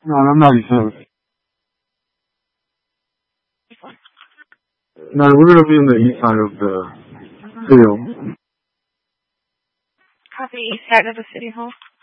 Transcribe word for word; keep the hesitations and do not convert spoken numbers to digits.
No, I'm ninety-seven. No, we're gonna be on the east side of the field. Copy, east side of the city hall.